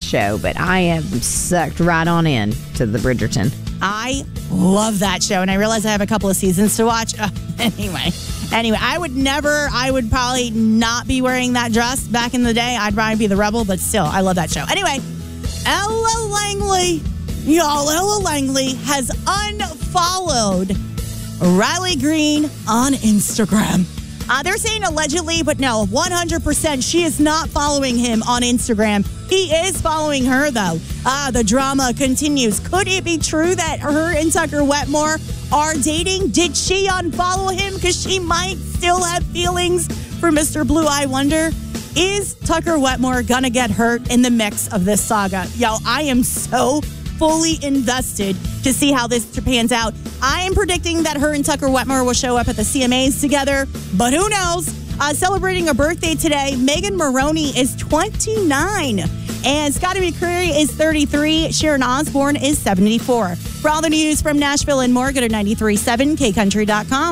show, but I am sucked right on in to the Bridgerton. I love that show, and I realize I have a couple of seasons to watch. Anyway, I would probably not be wearing that dress back in the day. I'd probably be the rebel, but still, I love that show. Anyway, Ella Langley has unfollowed Riley Green on Instagram. They're saying allegedly, but no, 100% she is not following him on Instagram. He is following her, though. The drama continues. Could it be true that her and Tucker Wetmore are dating? Did she unfollow him because she might still have feelings for Mr. Blue Eye Wonder? Is Tucker Wetmore going to get hurt in the mix of this saga? Yo, I am so fully invested to see how this pans out. I am predicting that her and Tucker Wetmore will show up at the CMAs together, but who knows? Celebrating a birthday today, Megan Maroney is 29, and Scotty McCreery is 33. Sharon Osbourne is 74. For all the news from Nashville and more, go to 937kcountry.com.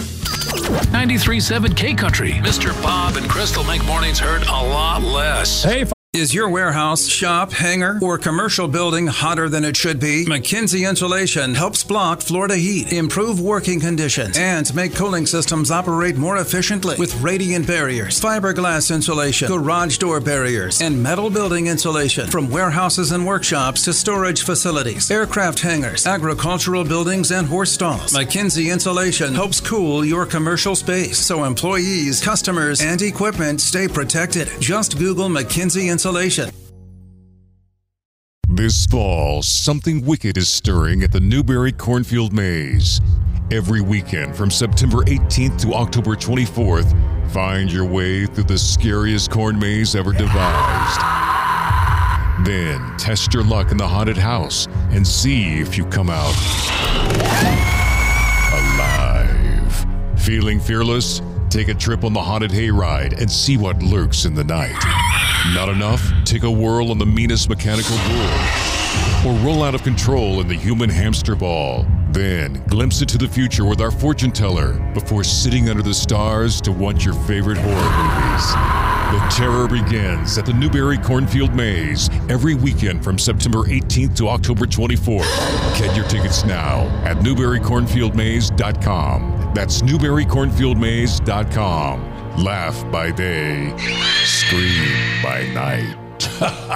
93.7 K-Country. Mr. Bob and Crystal make mornings heard a lot less. Hey, is your warehouse, shop, hangar, or commercial building hotter than it should be? McKinsey Insulation helps block Florida heat, improve working conditions, and make cooling systems operate more efficiently with radiant barriers, fiberglass insulation, garage door barriers, and metal building insulation. From warehouses and workshops to storage facilities, aircraft hangars, agricultural buildings, and horse stalls, McKinsey Insulation helps cool your commercial space so employees, customers, and equipment stay protected. Just Google McKinsey Insulation. This fall, something wicked is stirring at the Newberry Cornfield Maze. Every weekend from September 18th to October 24th, find your way through the scariest corn maze ever devised. Then test your luck in the haunted house and see if you come out alive. Feeling fearless? Take a trip on the haunted hayride and see what lurks in the night. Not enough? Take a whirl on the meanest mechanical bull. Or roll out of control in the human hamster ball. Then glimpse into the future with our fortune teller before sitting under the stars to watch your favorite horror movies. The terror begins at the Newberry Cornfield Maze every weekend from September 18th to October 24th. Get your tickets now at NewberryCornfieldMaze.com. That's NewberryCornfieldMaze.com. Laugh by day, scream by night.